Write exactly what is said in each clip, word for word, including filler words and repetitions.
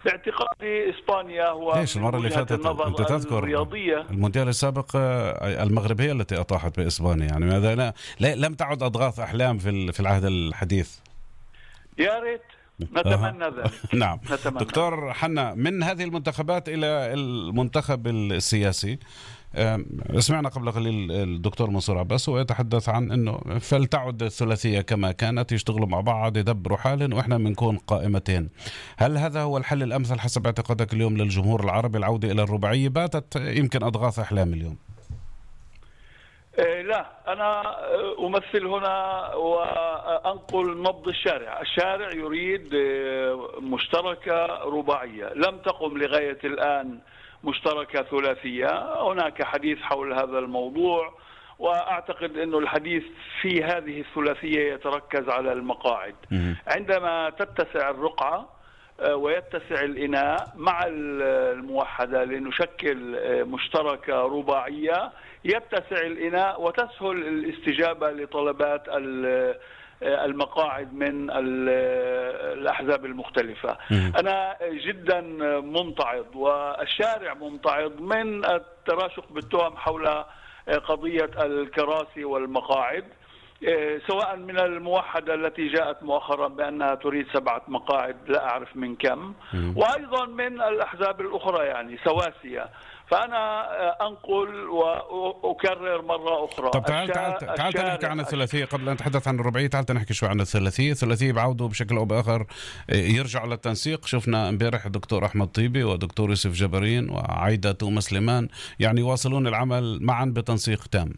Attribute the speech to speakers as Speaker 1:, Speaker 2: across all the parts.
Speaker 1: باعتقادي إسبانيا هو
Speaker 2: ليش
Speaker 1: من
Speaker 2: المرة اللي
Speaker 1: وجهة
Speaker 2: فاتت
Speaker 1: النظر
Speaker 2: أنت تذكر
Speaker 1: الرياضية.
Speaker 2: المونديال السابق آه، المغرب هي التي أطاحت بإسبانيا، يعني ماذا لا, لا لم تعد أضغاث أحلام في ال- في العهد الحديث.
Speaker 1: يا ريت
Speaker 2: أها.
Speaker 1: نتمنى ذلك.
Speaker 2: نعم.
Speaker 1: نتمنى ذلك.
Speaker 2: دكتور حنا، من هذه المنتخبات إلى المنتخب السياسي، أم، سمعنا قبل قليل الدكتور منصور عباس هو يتحدث عن أنه فلتعد الثلاثية كما كانت، يشتغلوا مع بعض يدبروا حالهم وإحنا بنكون قائمتين. هل هذا هو الحل الأمثل حسب اعتقادك اليوم للجمهور العربي، العودة إلى الرباعية؟ باتت يمكن أضغاث أحلام اليوم.
Speaker 1: إيه، لا، أنا آه، أمثل هنا وأنقل نبض الشارع. الشارع يريد آه، مشتركة رباعية، لم تقم لغاية الآن مشتركة ثلاثية. هناك حديث حول هذا الموضوع، وأعتقد أن الحديث في هذه الثلاثية يتركز على المقاعد.
Speaker 2: مم.
Speaker 1: عندما تتسع الرقعة آه، ويتسع الإناء مع ال- الموحدة لنشكل آه، مشتركة رباعية، يتسع الإناء وتسهل الاستجابة لطلبات ال- آه، المقاعد من ال- آه، الأحزاب المختلفة.
Speaker 2: مم.
Speaker 1: أنا جدا ممتعض والشارع ممتعض من التراشق بالتهم حول آه، قضية الكراسي والمقاعد، إيه، سواء من الموحدة التي جاءت مؤخرا بأنها تريد سبعة مقاعد لا أعرف من كم،
Speaker 2: مم.
Speaker 1: وأيضا من الأحزاب الأخرى يعني سواسية. فأنا آه، أنقل وأكرر مرة أخرى.
Speaker 2: طب تعال تعال
Speaker 1: الشا-
Speaker 2: تعال نحكي
Speaker 1: الشارع
Speaker 2: عن الثلاثية قبل أن نتحدث عن الرباعية. تعال نحكي شوي عن الثلاثية. الثلاثية بعودوا بشكل أو بآخر يرجعوا للتنسيق. شفنا امبارح الدكتور أحمد طيبي ودكتور يوسف جبرين وعايدة توما سليمان يعني يواصلون العمل معا بتنسيق تام.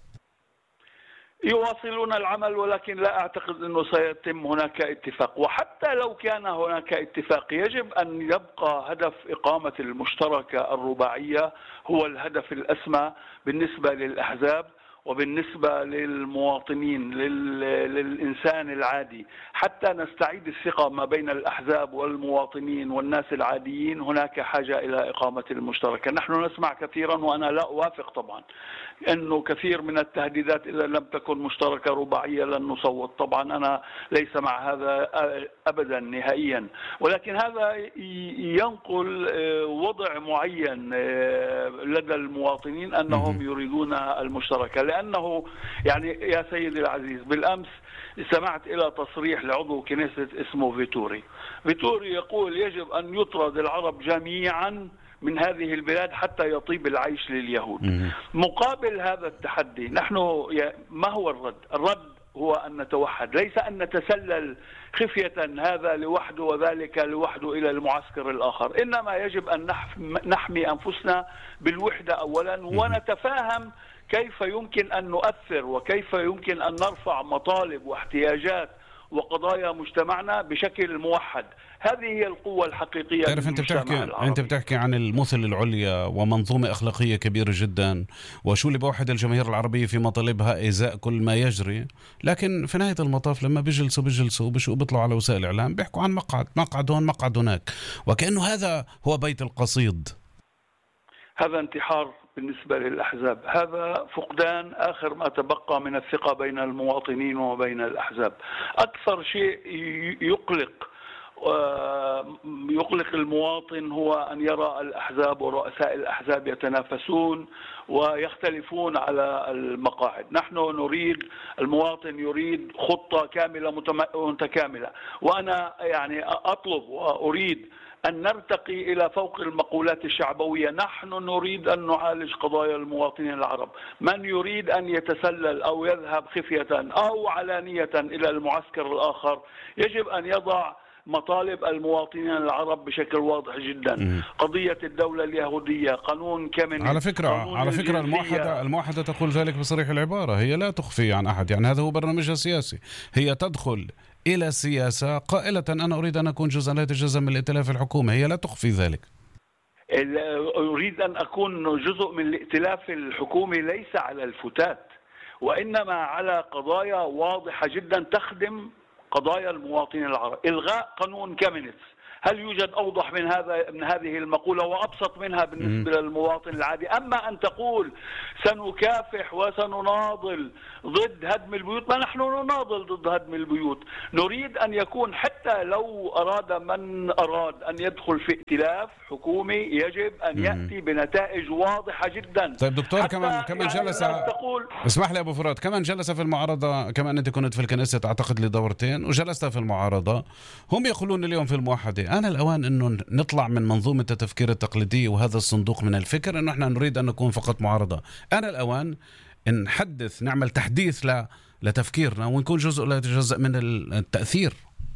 Speaker 1: يواصلون العمل، ولكن لا أعتقد أنه سيتم هناك اتفاق. وحتى لو كان هناك اتفاق يجب أن يبقى هدف إقامة المشتركة الرباعية هو الهدف الأسمى بالنسبة للأحزاب وبالنسبة للمواطنين، لل... للإنسان العادي. حتى نستعيد الثقة ما بين الأحزاب والمواطنين والناس العاديين هناك حاجة إلى إقامة المشتركة. نحن نسمع كثيرا، وأنا لا أوافق طبعا، أنه كثير من التهديدات إذا لم تكن مشتركة رباعية لن نصوت. طبعا أنا ليس مع هذا أبدا نهائيا، ولكن هذا ينقل وضع معين لدى المواطنين أنهم يريدون المشتركة. لأنه يعني يا سيدي العزيز، بالأمس سمعت إلى تصريح لعضو كنيسة اسمه فيتوري. فيتوري يقول يجب أن يطرد العرب جميعا من هذه البلاد حتى يطيب العيش لليهود. مقابل هذا التحدي نحن ما هو الرد؟ الرد هو أن نتوحد، ليس أن نتسلل خفية هذا لوحده وذلك لوحده إلى المعسكر الآخر. إنما يجب أن نحمي أنفسنا بالوحدة أولا، ونتفاهم كيف يمكن أن نؤثر وكيف يمكن أن نرفع مطالب واحتياجات وقضايا مجتمعنا بشكل موحد. هذه هي القوة الحقيقية.
Speaker 2: تعرف أنت بتحكي أنت بتحكي عن المثل العليا ومنظومة أخلاقية كبيرة جدا، وشو اللي بوحد الجماهير العربية في مطالبها إزاء كل ما يجري. لكن في نهاية المطاف لما بيجلسوا بيجلسوا بيشوا بيطلعوا على وسائل الإعلام بيحكوا عن مقعد مقعد هون مقعد هناك، وكأنه هذا هو بيت القصيد.
Speaker 1: هذا انتحار بالنسبة للأحزاب، هذا فقدان آخر ما تبقى من الثقة بين المواطنين وبين الأحزاب. أكثر شيء يقلق يقلق المواطن هو أن يرى الأحزاب ورؤساء الأحزاب يتنافسون ويختلفون على المقاعد. نحن نريد، المواطن يريد خطة كاملة متكاملة، وأنا يعني أطلب وأريد أن نرتقي إلى فوق المقولات الشعبوية. نحن نريد أن نعالج قضايا المواطنين العرب. من يريد أن يتسلل أو يذهب خفية أو علانية إلى المعسكر الآخر يجب أن يضع مطالب المواطنين العرب بشكل واضح جدا. قضية الدولة اليهودية، قانون كامينيتس،
Speaker 2: على فكرة على فكرة الموحدة الموحدة تقول ذلك بصريح العبارة، هي لا تخفي عن أحد، يعني هذا هو برنامجها السياسي. هي تدخل إلى السياسة قائلة أنا أريد أن أكون جزءا لا يتجزأ من الائتلاف الحكومي، هي لا تخفي ذلك.
Speaker 1: أريد أن أكون جزء من الائتلاف الحكومي ليس على الفتات، وإنما على قضايا واضحة جدا تخدم قضايا المواطنين العرب. إلغاء قانون كامينيتس، هل يوجد أوضح من هذا من هذه المقولة وأبسط منها بالنسبة م. للمواطن العادي؟ أما أن تقول سنكافح وسنناضل ضد هدم البيوت، ما نحن نناضل ضد هدم البيوت. نريد أن يكون حتى لو أراد من أراد أن يدخل في ائتلاف حكومي يجب أن م. يأتي بنتائج واضحة جدا.
Speaker 2: طيب دكتور، كمان كمان
Speaker 1: يعني
Speaker 2: جلس
Speaker 1: تقول...
Speaker 2: اسمح لي أبو فرات، كمان جلس في المعارضة، كمان أنت كنت في الكنيسة أعتقد لدورتين وجلست في المعارضة، هم يقولون اليوم في الموحدة أنا الأوان أنه نطلع من منظومة التفكير التقليدية وهذا الصندوق من الفكر أنه احنا نريد أن نكون فقط معارضة. أنا الأوان نحدث، نعمل تحديث ل... لتفكيرنا ونكون جزء لا يتجزأ من التأثير.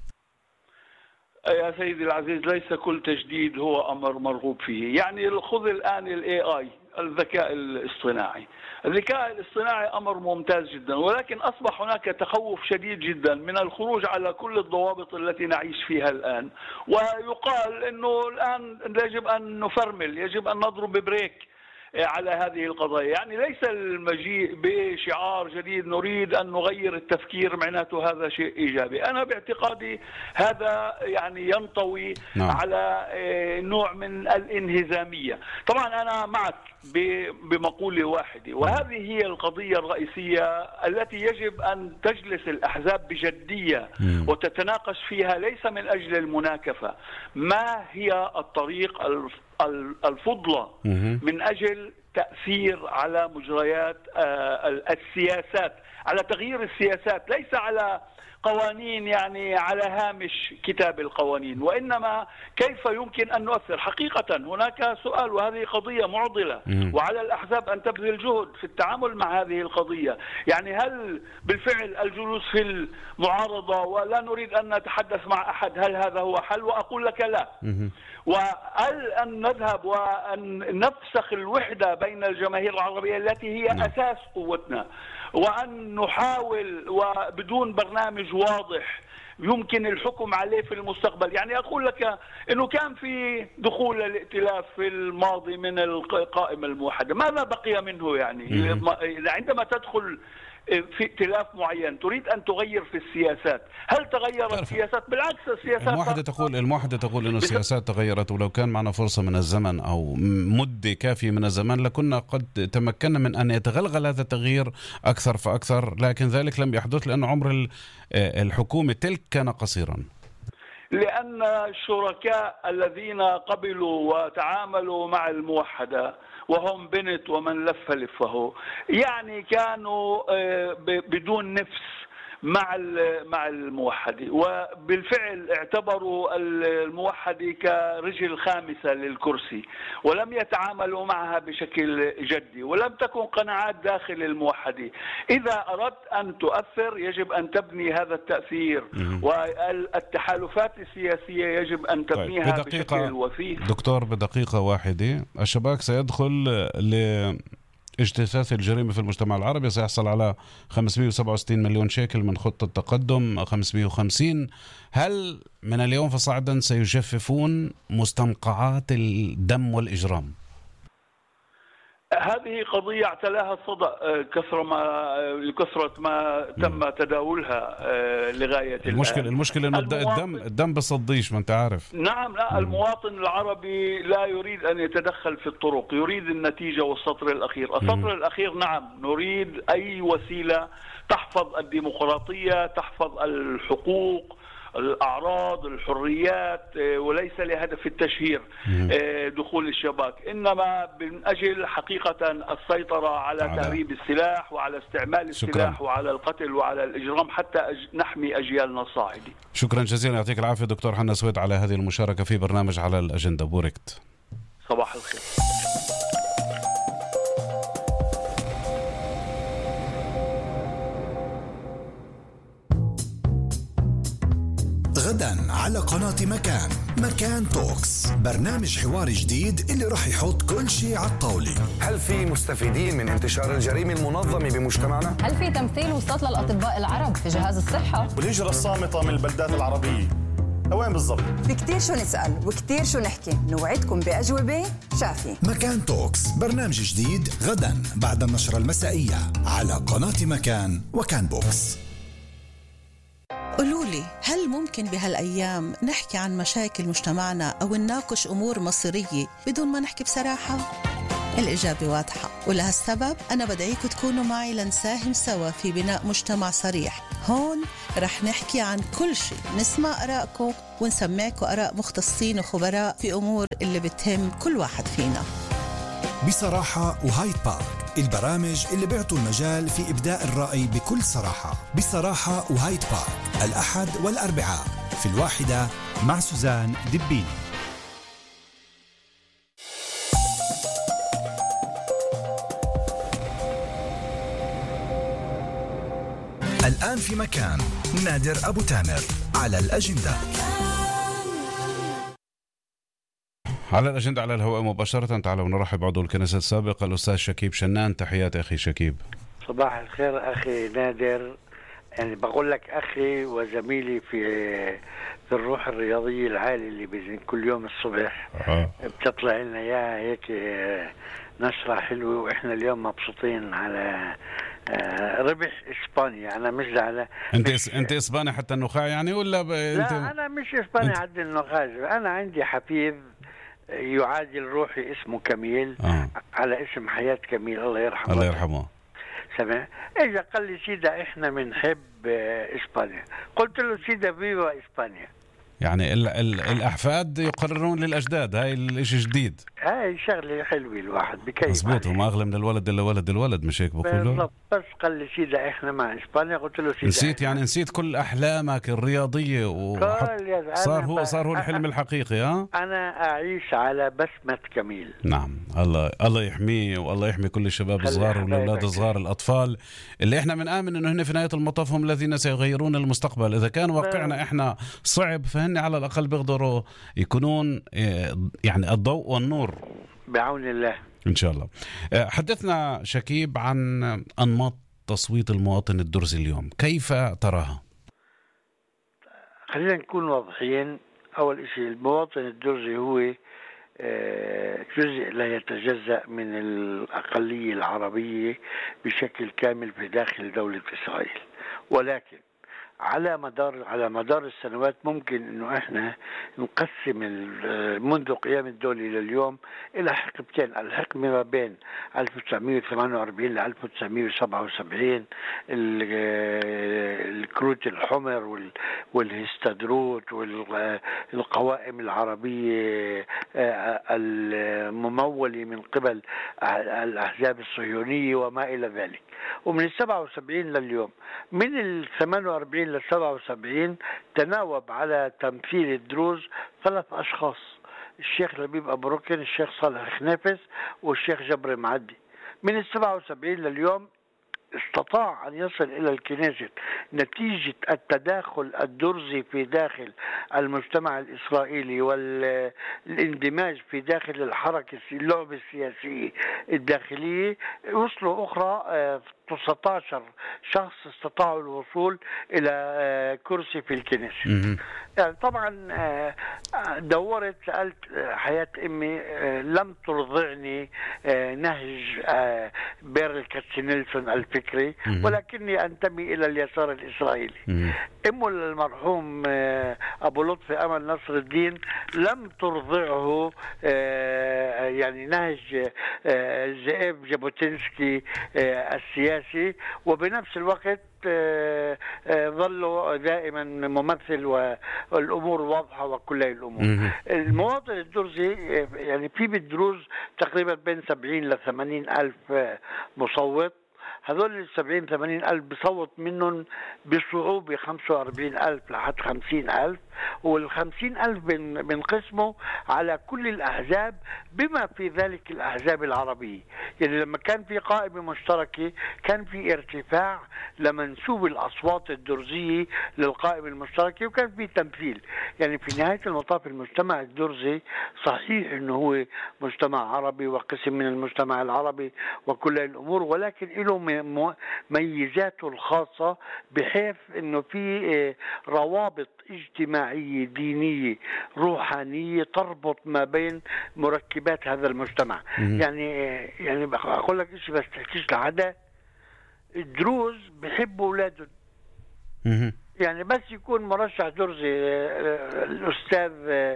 Speaker 1: يا سيدي العزيز، ليس كل تجديد هو أمر مرغوب فيه. يعني خذ الآن ال إيه آي، الذكاء الاصطناعي. الذكاء الاصطناعي أمر ممتاز جدا، ولكن أصبح هناك تخوف شديد جدا من الخروج على كل الضوابط التي نعيش فيها الآن. ويقال أنه الآن يجب أن نفرمل، يجب أن نضرب بريك على هذه القضايا. يعني ليس المجيء بشعار جديد نريد أن نغير التفكير معناته هذا شيء إيجابي. أنا باعتقادي هذا يعني ينطوي نعم. على نوع من الانهزامية. طبعا أنا معك بمقولة واحدة، وهذه هي القضية الرئيسية التي يجب أن تجلس الأحزاب بجدية وتتناقش فيها، ليس من أجل المناكفة. ما هي الطريق الفضلى من أجل تأثير على مجريات السياسات، على تغيير السياسات، ليس على قوانين يعني على هامش كتاب القوانين، وإنما كيف يمكن أن نؤثر حقيقة. هناك سؤال، وهذه قضية معضلة، وعلى الأحزاب أن تبذل جهد في التعامل مع هذه القضية. يعني هل بالفعل الجلوس في المعارضة ولا نريد أن نتحدث مع أحد، هل هذا هو حل؟ وأقول لك لا. وهل أن نذهب وأن نفسخ الوحدة بين الجماهير العربية التي هي أساس قوتنا، وأن نحاول وبدون برنامج واضح يمكن الحكم عليه في المستقبل؟ يعني أقول لك أنه كان في دخول الائتلاف في الماضي من القائمة الموحدة، ماذا بقي منه؟ يعني عندما تدخل في ائتلاف معين تريد أن تغير في السياسات، هل تغيرت السياسات؟ بالعكس، السياسات
Speaker 2: الموحدة تقول الموحدة تقول إنه السياسات تغيرت، ولو كان معنا فرصة من الزمن أو مدة كافية من الزمن لكنا قد تمكنا من أن يتغلغل هذا التغيير أكثر فأكثر، لكن ذلك لم يحدث لأن عمر الحكومة تلك كان قصيرا.
Speaker 1: لأن الشركاء الذين قبلوا وتعاملوا مع الموحدة وهم بنت ومن لف لفه يعني كانوا بدون نفس مع مع الموحدة، وبالفعل اعتبروا الموحدة كرجل خامسة للكرسي ولم يتعاملوا معها بشكل جدي، ولم تكن قناعات داخل الموحدة. إذا أردت أن تؤثر يجب أن تبني هذا التأثير، والتحالفات السياسية يجب أن تبنيها طيب. بشكل وفي.
Speaker 2: دكتور، بدقيقة واحدة، الشباك سيدخل ل اجتثاث الجريمة في المجتمع العربي، سيحصل على خمسمئة وسبعة وستين مليون شيكل من خطة التقدم خمسمئة وخمسين. هل من اليوم فصاعدا سيجففون مستنقعات الدم والإجرام؟
Speaker 1: هذه قضية اعتلاها الصدأ كثر ما كثرة ما تم تداولها لغاية
Speaker 2: المشكلة الآن. المشكلة إنه الدم الدم بصديش، ما أنت عارف.
Speaker 1: نعم، لا، المواطن العربي لا يريد أن يتدخل في الطرق، يريد النتيجة والسطر الأخير. السطر مم. الأخير نعم، نريد أي وسيلة تحفظ الديمقراطية، تحفظ الحقوق، الأعراض، الحريات، وليس لهدف التشهير دخول الشباك، إنما من أجل حقيقة السيطرة على, على تهريب السلاح وعلى استعمال السلاح شكرا. وعلى القتل وعلى الإجرام حتى نحمي أجيالنا الصاعدة.
Speaker 2: شكرا جزيلا، يعطيك العافية دكتور حنا سويد على هذه المشاركة في برنامج على الأجندة. بوركت.
Speaker 1: صباح الخير.
Speaker 3: غدا على قناة مكان، مكان توكس، برنامج حواري جديد اللي راح يحط كل شيء على الطاولة.
Speaker 4: هل في مستفيدين من انتشار الجريمة المنظمة بمجتمعنا؟
Speaker 5: هل في تمثيل وصلت للأطباء العرب في جهاز الصحة؟
Speaker 6: والهجرة الصامتة من البلدات العربية وين بالضبط؟
Speaker 7: في كتير شو نسأل وكتير شو نحكي، نوعدكم بأجوبة شافية.
Speaker 3: مكان توكس، برنامج جديد غدا بعد النشرة المسائية على قناة مكان وكان بوكس.
Speaker 8: قولولي، هل ممكن بهالأيام نحكي عن مشاكل مجتمعنا أو نناقش أمور مصيرية بدون ما نحكي بصراحة؟ الإجابة واضحة، ولهالسبب أنا بدعيكم تكونوا معي لنساهم سوا في بناء مجتمع صريح. هون رح نحكي عن كل شيء، نسمع آرائكم ونسمعكم آراء مختصين وخبراء في أمور اللي بتهم كل واحد فينا.
Speaker 3: بصراحة وهايد بارك، البرامج اللي بيعطوا المجال في إبداء الرأي بكل صراحة. بصراحة وهايد بارك، الأحد والأربعاء في الواحدة مع سوزان دبيني. الآن في مكان نادر أبو تامر على الأجندة.
Speaker 2: على الأجندة على الهواء مباشرة. تعالوا نرحب بعضو الكنيسة السابق الأستاذ شكيب شنان. تحيات أخي شكيب.
Speaker 9: صباح الخير أخي نادر. يعني بقول لك أخي وزميلي في في الروح الرياضية العالي اللي بيزن كل يوم الصبح آه. بتطلع لنا إياها هيك نشرة حلوة، وإحنا اليوم مبسوطين على ربح إسبانيا. أنا مش زعلان.
Speaker 2: أنت
Speaker 9: مش
Speaker 2: أنت إسباني حتى النخاع يعني ولا ب...
Speaker 9: لا
Speaker 2: أنت...
Speaker 9: أنا مش إسباني
Speaker 2: أنت...
Speaker 9: حد النخاع. أنا عندي حفيد يعادل روحي اسمه كميل آه. على اسم حياة كميل الله يرحمه.
Speaker 2: الله يرحمه.
Speaker 9: سمع اجى قال لي سيدا احنا بنحب اسبانيا. قلت له سيدا فيوا اسبانيا.
Speaker 2: يعني ال ال الأحفاد يقررون للأجداد. هاي الاشي جديد.
Speaker 9: هاي شغلة حلوة الواحد بكيف.
Speaker 2: مزبوط. وما أغلى من الولد إلا ولد الولد، مش هيك بقولوا؟
Speaker 9: بالضبط. بس قال لي سيدا إحنا مع إسبانيا. قلت له سيدا
Speaker 2: نسيت يعني نسيت كل أحلامك الرياضية وحط... صار هو صار هو الحلم الحقيقي. ها
Speaker 9: أنا أعيش على بسمة كميل.
Speaker 2: نعم. الله الله يحميه والله يحمي كل الشباب الصغار والأولاد الصغار الأطفال اللي إحنا بنآمن إنه هن في نهاية المطاف هم الذين سيغيرون المستقبل. إذا كان واقعنا إحنا صعب فهن على الأقل بيقدروا يكونون يعني الضوء والنور
Speaker 9: بعون الله
Speaker 2: إن شاء الله. حدثنا شكيب عن أنماط تصويت المواطن الدرزي اليوم، كيف تراها؟
Speaker 9: خلينا نكون واضحين. أول شيء المواطن الدرزي هو جزء لا يتجزأ من الأقلية العربية بشكل كامل في داخل دولة إسرائيل، ولكن على مدار على مدار السنوات ممكن انه احنا نقسم منذ قيام الدولة الى اليوم الى حقبتين. الحقبة ما بين ألف وتسعمئة وثمانية وأربعين ل ألف وتسعمئة وسبعة وسبعين، الكروت الحمر والهستادروت والقوائم العربية الممولة من قبل الأحزاب الصهيونية وما إلى ذلك. ومن السبعة وسبعين لليوم، من الثمانية وأربعين للسبعة وسبعين تناوب على تمثيل الدروز ثلاث أشخاص: الشيخ لبيب أبو ركن، الشيخ صالح خنافس، والشيخ جبر معدي. من السبعة وسبعين لليوم استطاع أن يصل إلى الكنيسة نتيجة التداخل الدرزي في داخل المجتمع الإسرائيلي والاندماج في داخل الحركة اللعبة السياسية الداخلية. وصلوا أخرى تسعة عشر شخص استطاعوا الوصول إلى كرسي في الكنيسة. يعني طبعا دورت سألت حياة أمي، لم ترضعني نهج بيرل كاتسينيلسون الفكري، ولكني أنتمي إلى اليسار الإسرائيلي. أمه المرحوم أبو لطفي أمل نصر الدين لم ترضعه يعني نهج زئيب جابوتينسكي السياسي، وبنفس الوقت ظلوا دائما ممثل والأمور واضحة وكل الأمور. المواطن الدرزي يعني في بالدروز تقريبا بين سبعين لثمانين ألف مصوت. هذول السبعين ثمانين ألف بصوت منهم بصعوبة خمسة وأربعين ألف لحد خمسين ألف، والخمسين ألف بنقسموا على كل الأحزاب بما في ذلك الأحزاب العربية. يعني لما كان في قائمة مشتركة كان في ارتفاع لمنسوب الأصوات الدرزية للقائمة المشتركة وكان في تمثيل. يعني في نهاية المطاف المجتمع الدرزي صحيح أنه هو مجتمع عربي وقسم من المجتمع العربي وكل الأمور، ولكن له ميزاته الخاصة بحيث أنه في روابط اجتماعية دينية روحانية تربط ما بين مركبات هذا المجتمع. يعني يعني أقول لك إيش بس تحكيش لحدا، الدروز بحبوا أولادهم. يعني بس يكون مرشح درزي الأستاذ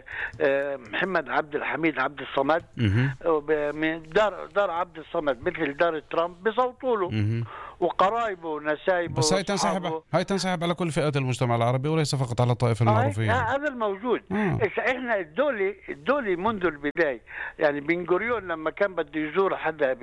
Speaker 9: محمد عبد الحميد عبد الصمد من دار دار عبد الصمد مثل دار ترامب بصوتوا له، وقرايبه ونسايبه.
Speaker 2: بس هاي تنسحب هاي تنسحب على كل فئات المجتمع العربي وليس فقط على الطائفة المعروفية.
Speaker 9: هذا الموجود. آه. احنا الدولة الدولة منذ البداية، يعني بن غوريون لما كان بده يزور حدا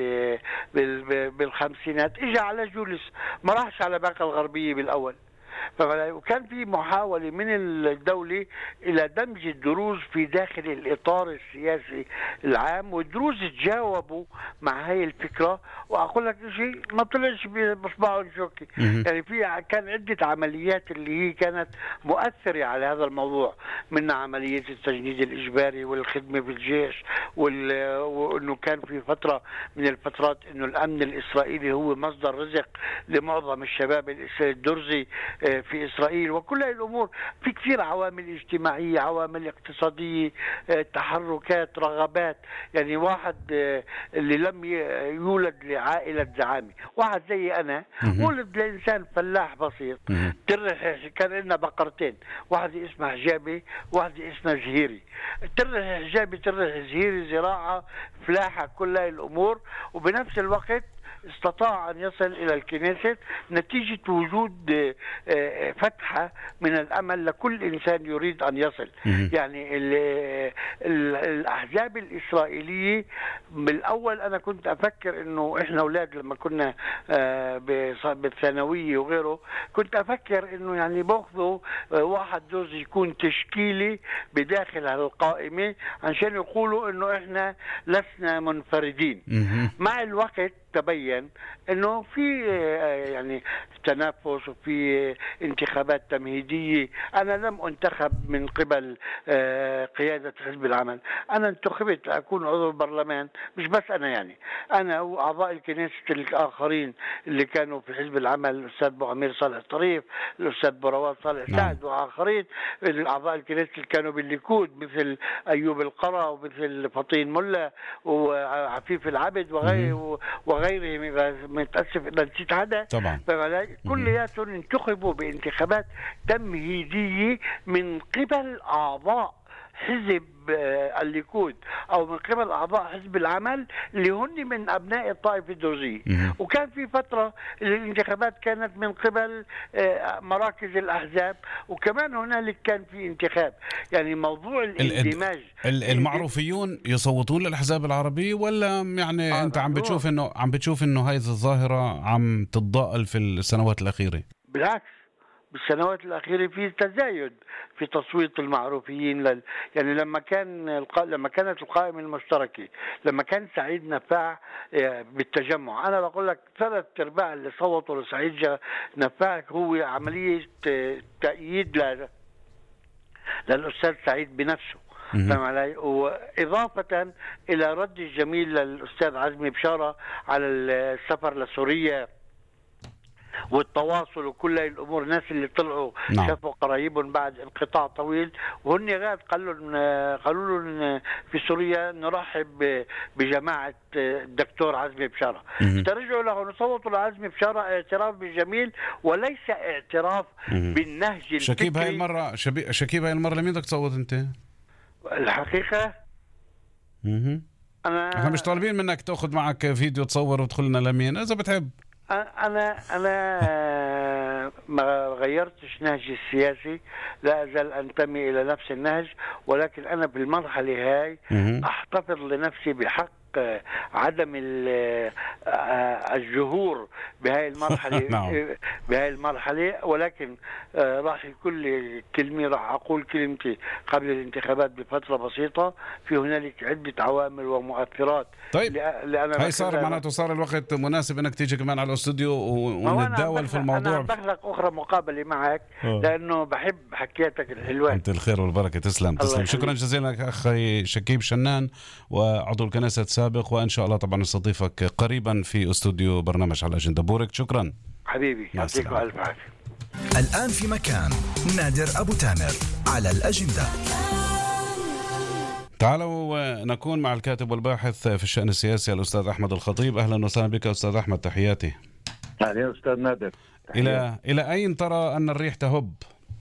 Speaker 9: بالخمسينات اجى على جولس، ما راحش على باقة الغربية بالأول. وكان في محاولة من الدولة إلى دمج الدروز في داخل الإطار السياسي العام، والدروز تجاوبوا مع هاي الفكرة. وأقول لك شيء ما طلعش بصباعهم شوكي، يعني في كان عدة عمليات اللي هي كانت مؤثرة على هذا الموضوع، من عملية التجنيد الإجباري والخدمة في الجيش، وإنه كان في فترة من الفترات إنه الأمن الإسرائيلي هو مصدر رزق لمعظم الشباب الدرزي في إسرائيل. وكل هذه الأمور في كثير عوامل اجتماعية، عوامل اقتصادية، تحركات، رغبات. يعني واحد اللي لم يولد لعائلة زعامة، واحد زي أنا ولد لإنسان فلاح بسيط، ترح كان لنا بقرتين، واحدة اسمها حجابي واحدة اسمها زهيري. ترح حجابي ترح زهيري زراعة فلاحة، كل هذه الأمور. وبنفس الوقت استطاع أن يصل إلى الكنيسة نتيجة وجود فتحة من الأمل لكل إنسان يريد أن يصل. يعني ال ال الأحزاب الإسرائيلية بالأول أنا كنت أفكر إنه إحنا أولاد لما كنا بالثانوية وغيره، كنت أفكر إنه يعني باخذوا واحد دوز يكون تشكيلي بداخل القائمة عشان يقولوا إنه إحنا لسنا منفردين. مع الوقت تبين انه في يعني تنافس وفي انتخابات تمهيديه. انا لم انتخب من قبل قياده حزب العمل، انا انتخبت اكون عضو البرلمان، مش بس انا، يعني انا واعضاء الكنيسه الاخرين اللي كانوا في حزب العمل، الاستاذ ابو عمير صالح طريف، الاستاذ برواد صالح سعد، واخرين الاعضاء الكنيسه اللي كانوا بالليكود مثل ايوب القرا ومثل فطين ملا وعفيف العبد وغيره وغيره. متأسف إذا نسيت هذا
Speaker 2: طبعا.
Speaker 9: كلياتهم انتخبوا بانتخابات تمهيدية من قبل أعضاء حزب الليكود أو من قبل أعضاء حزب العمل اللي هن من أبناء الطائفة الدرزية. وكان في فترة الانتخابات كانت من قبل مراكز الأحزاب، وكمان هنالك كان في انتخاب. يعني موضوع الاندماج،
Speaker 2: المعروفيون يصوتون للأحزاب العربية ولا يعني آه أنت عم بتشوف إنه عم بتشوف إنه هاي الظاهرة عم تتضاءل في السنوات الأخيرة؟
Speaker 9: بالعكس، بالسنوات الأخيرة في تزايد في تصويت المعروفيين لل... يعني لما كان الق... لما كانت القائمة المشتركة، لما كان سعيد نفاع بالتجمع، أنا بقول لك ثلاث أرباع اللي صوتوا لسعيد نفاع هو عملية تأييد ل... للأستاذ سعيد بنفسه. فهم علي؟ وإضافة إلى رد الجميل للأستاذ عزمي بشارة على السفر لسوريا والتواصل وكل الامور، الناس اللي طلعوا نعم. شافوا قرايبهم بعد انقطاع طويل، وهن غاد قالوا قالوا لهم في سوريا نرحب بجماعه الدكتور عزمي بشاره. ترجعوا له صوتوا لعزمي بشاره اعتراف بالجميل وليس اعتراف مم. بالنهج الفكري.
Speaker 2: شكيب هاي المره شبي... شكيب هاي المره لمين بدك تصوت انت؟
Speaker 9: الحقيقه
Speaker 2: اها انا احنا مش طالبين منك تاخذ معك فيديو تصور وتدخل لنا لمين، اذا بتحب.
Speaker 9: أنا أنا ما غيرتش نهجي السياسي، لا أزال أنتمي إلى نفس النهج، ولكن أنا بالمرحلة هاي أحتفظ لنفسي بحق عدم الجهور بهاي المرحلة بهاي المرحلة ولكن راح كل كلمة راح أقول كلمتي قبل الانتخابات بفترة بسيطة. في هنالك عدة عوامل ومؤثرات.
Speaker 2: طيب هاي صار معناته صار الوقت مناسب انك تيجي كمان على الاستوديو ونتداول في الموضوع.
Speaker 9: أنا بخلق أخرى مقابلة معك أوه. لأنه بحب حكياتك الحلوة.
Speaker 2: أنت الخير والبركة. تسلم تسلم. شكرا جزيلا أخي شكيب شنان وعضو الكنيسة السابق، وإن شاء الله طبعا نستضيفك قريبا في استوديو برنامج على الأجندة. بورك شكرا
Speaker 9: حبيبي، يعطيكم ألف عافية.
Speaker 3: الآن في مكان نادر أبو تامر على الأجندة.
Speaker 2: تعالوا نكون مع الكاتب والباحث في الشأن السياسي الأستاذ أحمد الخطيب. أهلا وسهلا بك أستاذ أحمد، تحياتي.
Speaker 10: أهلا أستاذ نادر.
Speaker 2: إلى إلى أين ترى أن الريح تهب؟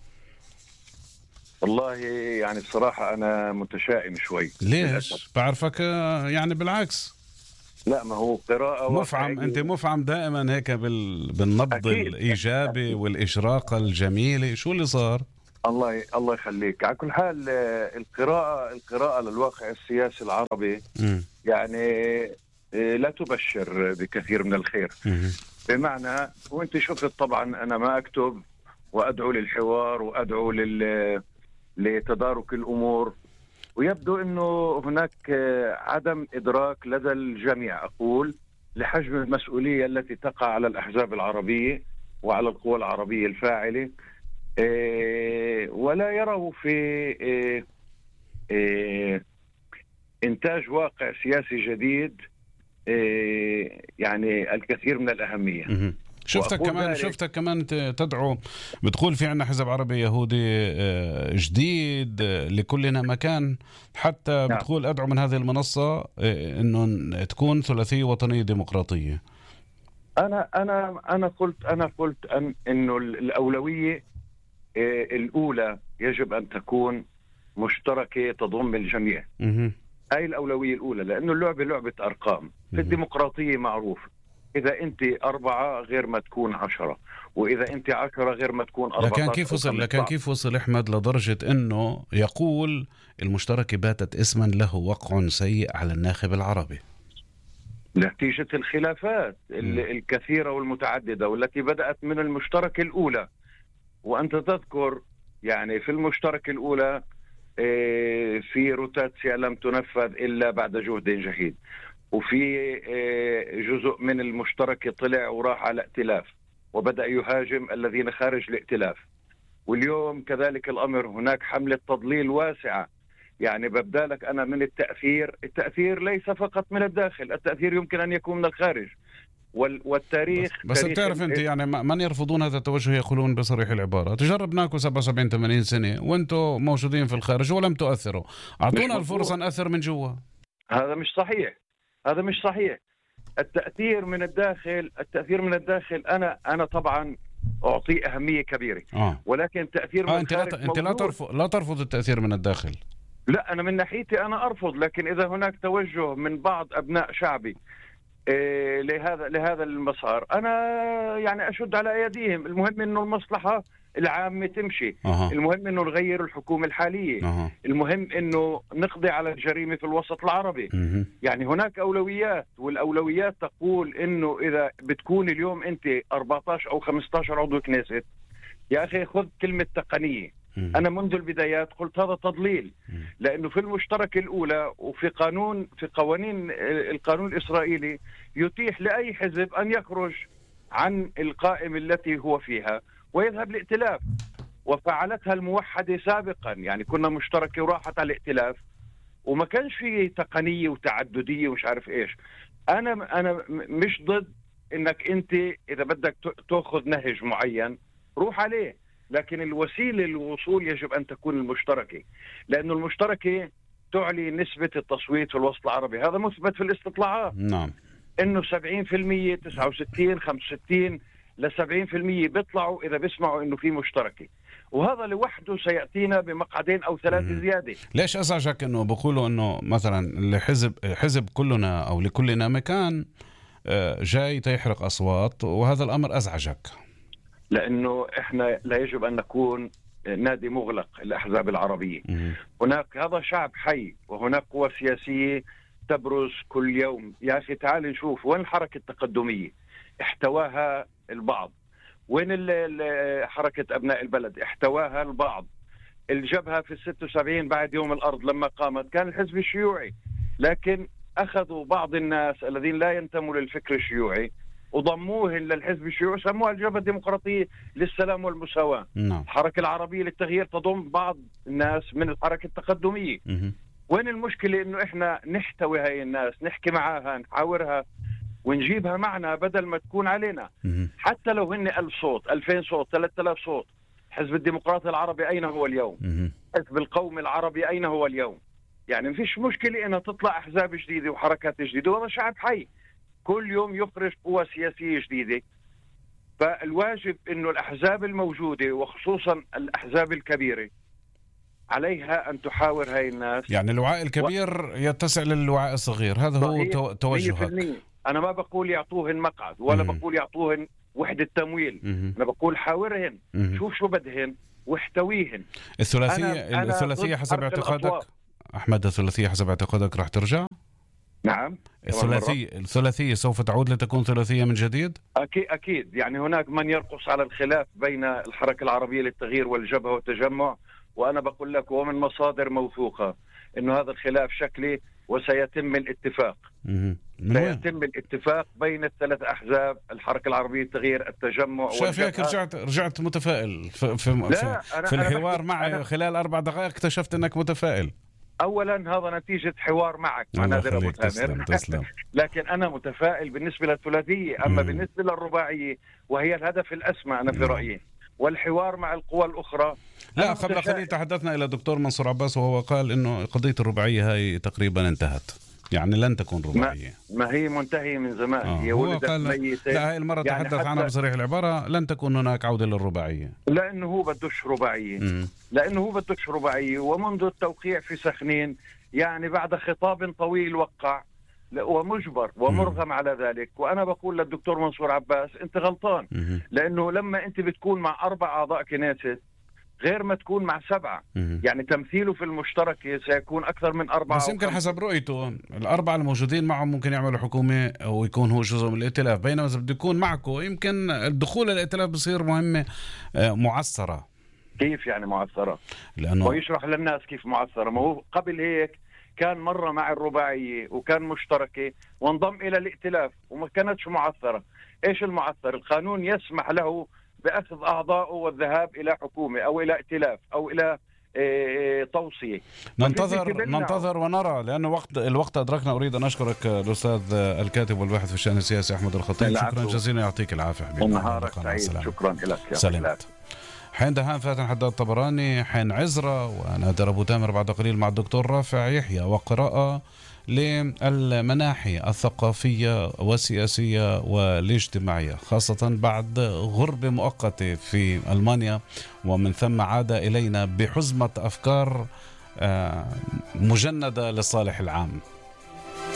Speaker 10: والله يعني بصراحة أنا متشائم شوي.
Speaker 2: ليش؟ بعرفك يعني بالعكس.
Speaker 10: لا ما هو قراءة
Speaker 2: مفعم، أنت مفعم دائما هيك بال... بالنبض أكيد. الإيجابي والإشراقة الجميلة. شو اللي صار؟
Speaker 10: الله الله يخليك. على كل حال القراءة القراءة للواقع السياسي العربي م. يعني لا تبشر بكثير من الخير. م. بمعنى وانت شفت طبعا أنا ما أكتب وأدعو للحوار وأدعو لل... لتدارك الأمور، ويبدو أنه هناك عدم إدراك لدى الجميع أقول لحجم المسؤولية التي تقع على الأحزاب العربية وعلى القوى العربية الفاعلة، ولا يروا في إنتاج واقع سياسي جديد يعني الكثير من الأهمية.
Speaker 2: شفتك كمان شفتك كمان تدعو، بتقول في عنا حزب عربي يهودي جديد لكلنا مكان، حتى بتقول أدعو من هذه المنصة إنه تكون ثلاثية وطنية ديمقراطية.
Speaker 10: أنا أنا أنا قلت أنا قلت أن إنه الأولوية الأولى يجب أن تكون مشتركة تضم الجميع. هاي الأولوية الأولى، لأنه اللعبة لعبة أرقام. في الديمقراطية معروف إذا أنت أربعة غير ما تكون عشرة، وإذا أنت عشرة غير ما تكون أربعة.
Speaker 2: لكن كيف وصل لكن كيف وصل أحمد لدرجة أنه يقول المشتركة باتت اسما له وقع سيء على الناخب العربي
Speaker 10: نتيجة الخلافات م. الكثيرة والمتعددة والتي بدأت من المشتركة الأولى. وأنت تذكر يعني في المشتركة الأولى في روتاتسيا لم تنفذ إلا بعد جهد جهيد، وفي جزء من المشترك طلع وراح على ائتلاف وبدأ يهاجم الذين خارج الائتلاف. واليوم كذلك الأمر، هناك حملة تضليل واسعة. يعني ببدأ لك أنا من التأثير، التأثير ليس فقط من الداخل، التأثير يمكن أن يكون من الخارج. والتاريخ
Speaker 2: بس, بس بتعرف أنت يعني من يرفضون هذا التوجه يقولون بصريح العبارة تجربناكم سبعة وسبعين ثمانين سنة وأنتم موجودين في الخارج ولم تؤثروا، أعطونا الفرصة نأثر من جوا.
Speaker 10: هذا مش صحيح، هذا مش صحيح. التأثير من الداخل، التأثير من الداخل أنا أنا طبعا أعطيه أهمية كبيرة. آه. ولكن التأثير من
Speaker 2: آه أنت لا أنت لا ترفض لا ترفض التأثير من الداخل.
Speaker 10: لا أنا من ناحيتي أنا أرفض، لكن إذا هناك توجه من بعض أبناء شعبي إيه لهذا لهذا المسار أنا يعني أشد على أيديهم. المهم إنه المصلحة العامة تمشي. أه. المهم إنه نغير الحكومة الحالية. أه. المهم إنه نقضي على الجريمة في الوسط العربي. أه. يعني هناك أولويات، والأولويات تقول إنه إذا بتكون اليوم أنت أربعة عشر أو خمسة عشر عضو كنيست، يا أخي خذ كلمة تقنية. أنا منذ البدايات قلت هذا تضليل، لأنه في المشتركة الأولى وفي قانون في قوانين القانون الإسرائيلي يتيح لأي حزب أن يخرج عن القائمة التي هو فيها ويذهب لائتلاف، وفعلتها الموحدة سابقا. يعني كنا مشتركة وراحت على الائتلاف وما كانش فيه تقنية وتعددية ومش عارف إيش. أنا أنا مش ضد إنك أنت إذا بدك تأخذ نهج معين روح عليه، لكن الوسيلة للوصول يجب أن تكون المشتركة، لأنه المشتركة تعلي نسبة التصويت في الوسط العربي. هذا مثبت في الاستطلاعات.
Speaker 2: نعم.
Speaker 10: إنه سبعين بالمئة تسعة وستين خمسة وستين لسبعين بالمئة بيطلعوا إذا بيسمعوا إنه في مشتركة، وهذا لوحده سيأتينا بمقعدين أو ثلاثة زيادة.
Speaker 2: ليش أزعجك إنه بقولوا إنه مثلا لحزب حزب كلنا أو لكلنا مكان جاي تيحرق أصوات، وهذا الأمر أزعجك؟
Speaker 10: لأنه إحنا لا يجب أن نكون نادي مغلق الأحزاب العربية. هناك هذا شعب حي، وهناك قوى سياسية تبرز كل يوم. يا أخي تعال نشوف وين الحركة التقدمية احتواها البعض، وين حركة أبناء البلد احتواها البعض. الجبهة في الستة وسبعين بعد يوم الأرض لما قامت كان الحزب الشيوعي، لكن أخذوا بعض الناس الذين لا ينتموا للفكر الشيوعي وضموه للحزب الشيوعي، سموها الجبهة الديمقراطية للسلام والمساواة.
Speaker 2: نعم.
Speaker 10: الحركة العربية للتغيير تضم بعض الناس من الحركة التقدمية. م- وين المشكلة إنه إحنا نحتوي هاي الناس، نحكي معاها، نحاورها ونجيبها معنا بدل ما تكون علينا. م- حتى لو هن ألف صوت ألفين صوت ثلاثة آلاف صوت. حزب الديمقراطي العربي أين هو اليوم؟ م- حزب القومي العربي أين هو اليوم؟ يعني مفيش مشكلة إنها تطلع أحزاب جديدة وحركات جديدة، وهذا شعب حي كل يوم يخرج قوى سياسية جديدة. فالواجب انه الاحزاب الموجوده وخصوصا الاحزاب الكبيره عليها ان تحاور هاي الناس.
Speaker 2: يعني الوعاء الكبير و... يتسع للوعاء الصغير، هذا هو تو... توجهك.
Speaker 10: انا ما بقول يعطوهن مقعد ولا م- بقول يعطوهن وحده تمويل، م- انا بقول حاورهن، م- شوف شو بدهن واحتويهن.
Speaker 2: الثلاثيه أنا الثلاثيه أنا حسب اعتقادك الأطواق. احمد، الثلاثيه حسب اعتقادك راح ترجع؟
Speaker 10: نعم.
Speaker 2: الثلاثيه الثلاثيه سوف تعود لتكون ثلاثيه من جديد؟
Speaker 10: اكيد اكيد، يعني هناك من يرقص على الخلاف بين الحركه العربيه للتغيير والجبهه والتجمع، وانا بقول لك ومن مصادر موثوقه انه هذا الخلاف شكلي وسيتم الاتفاق. سيتم الاتفاق بين الثلاث احزاب، الحركه العربيه للتغيير، التجمع.
Speaker 2: شايف هيك رجعت رجعت متفائل في في, لا في, في الحوار معي خلال اربع دقائق اكتشفت انك متفائل.
Speaker 10: اولا هذا نتيجه حوار معك مع نادر ابو تامر، لكن انا متفائل بالنسبه للثلاثيه. اما مم. بالنسبه للرباعيه وهي الهدف الاسمى انا في رايي، والحوار مع القوى الاخرى.
Speaker 2: لا قبل قليل تحدثنا الى دكتور منصور عباس وهو قال انه قضيه الرباعيه هاي تقريبا انتهت، يعني لن تكون رباعيه.
Speaker 10: ما, ما هي منتهيه من زمان.
Speaker 2: آه.
Speaker 10: هي
Speaker 2: هو قال لا، هاي المره يعني تحدث عنها بصريح العباره، لن تكون هناك عوده للرباعيه،
Speaker 10: لانه هو بدوش رباعيه م. لانه هو بدوش رباعيه. ومنذ التوقيع في سخنين، يعني بعد خطاب طويل وقع ومجبر ومرغم م. على ذلك. وانا بقول للدكتور منصور عباس انت غلطان، م. لانه لما انت بتكون مع اربع اعضاء كنيست غير ما تكون مع سبعة، م- يعني تمثيله في المشترك سيكون أكثر من أربعة.
Speaker 2: بس يمكن حسب رؤيته الأربعة الموجودين معهم ممكن يعملوا حكومة أو يكون هو جزء من الائتلاف، بينما إذا بده يكون معكم يمكن الدخول الائتلاف بصير مهمة معسرة.
Speaker 10: كيف يعني معسرة؟
Speaker 2: لأنه
Speaker 10: ويشرح للناس كيف معسرة. ما هو قبل هيك كان مرة مع الرباعية وكان مشتركة وانضم إلى الائتلاف وما كانتش معثرة. إيش المعثر؟ القانون يسمح له بأخذ أعضائه والذهاب إلى حكومة أو إلى ائتلاف أو إلى توصية.
Speaker 2: ننتظر ننتظر ونرى، لأنه وقت الوقت أدركنا. أريد أن أشكرك الأستاذ الكاتب والباحث في الشأن السياسي أحمد الخطيب، شكرا جزيلا، يعطيك العافية حبيبي.
Speaker 10: نهارك سعيد، شكرا لك.
Speaker 2: سلامات. حين دهان فاتن حداد الطبراني، حين عزرة، ونادر أبو تامر بعد قليل مع الدكتور رافع يحيى، وقراءة للمناحي الثقافية والسياسية والاجتماعية، خاصة بعد غربة مؤقتة في ألمانيا، ومن ثم عاد إلينا بحزمة أفكار مجندة للصالح العام.